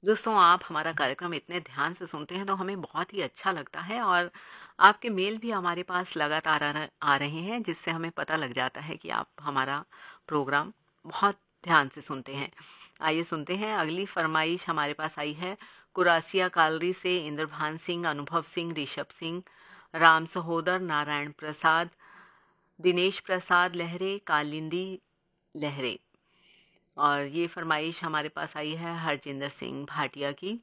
दोस्तों, आप हमारा कार्यक्रम इतने ध्यान से सुनते हैं तो हमें बहुत ही अच्छा लगता है और आपके मेल भी हमारे पास लगातार आ रहे हैं, जिससे हमें पता लग जाता है कि आप हमारा प्रोग्राम बहुत ध्यान से सुनते हैं। आइए सुनते हैं, अगली फरमाइश हमारे पास आई है कुरासिया कालरी से इंद्रभान सिंह, अनुभव सिंह, ऋषभ सिंह, राम सहोदर, नारायण प्रसाद, दिनेश प्रसाद लहरे, कालिंदी लहरे। और ये फरमाइश हमारे पास आई है हरजिंदर सिंह भाटिया की।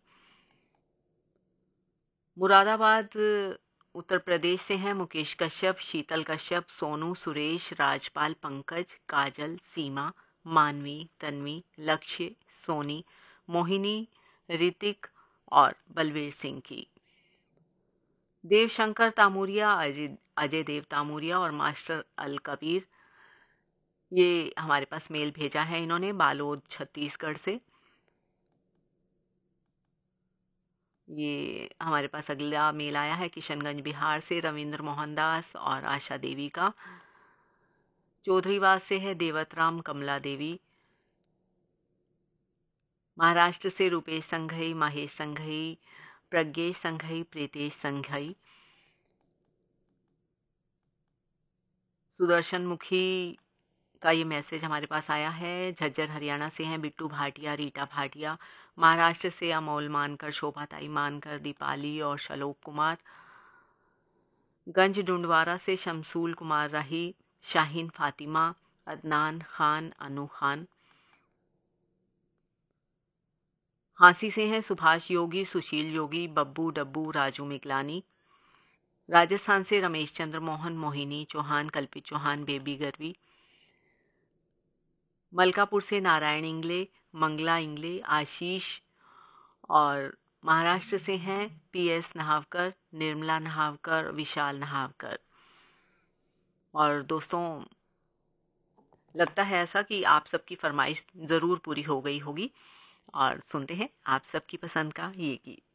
मुरादाबाद उत्तर प्रदेश से हैं मुकेश कश्यप, शीतल कश्यप, सोनू, सुरेश, राजपाल, पंकज, काजल, सीमा, मानवी, तन्वी, लक्ष्य, सोनी, मोहिनी, ऋतिक और बलवीर सिंह की। देवशंकर तामूरिया, अजय देव तामूरिया और मास्टर अल कबीर, ये हमारे पास मेल भेजा है इन्होंने बालोद छत्तीसगढ़ से। ये हमारे पास अगला मेल आया है किशनगंज बिहार से रविंद्र मोहन दास और आशा देवी का। चौधरीवास से है देवतराम, कमला देवी। महाराष्ट्र से Rupesh Shanghai, Mahesh Shanghai, Pradnyesh Shanghai, Pritesh Shanghai. Sudarshan मुखी का ये मैसेज हमारे पास आया है। झज्जर हरियाणा से हैं बिट्टू भाटिया, रीटा भाटिया। महाराष्ट्र से अमोल मानकर, शोभाताई मानकर, दीपाली और शलोक कुमार। गंज डुंडवारा से शमसूल कुमार राही, शाहीन फातिमा, अदनान खान, अनु खान। हांसी से हैं सुभाष योगी, सुशील योगी, बब्बू डब्बू, राजू मिगलानी। राजस्थान से रमेश चंद्र मोहन, मोहिनी चौहान, कल्पित चौहान, बेबी गरवी। मलकापुर से नारायण इंगले, मंगला इंगले, आशीष। और महाराष्ट्र से हैं पीएस नहावकर, निर्मला नहावकर, विशाल नहावकर। और दोस्तों, लगता है ऐसा कि आप सबकी फरमाइश ज़रूर पूरी हो गई होगी और सुनते हैं आप सबकी पसंद का ये गीत।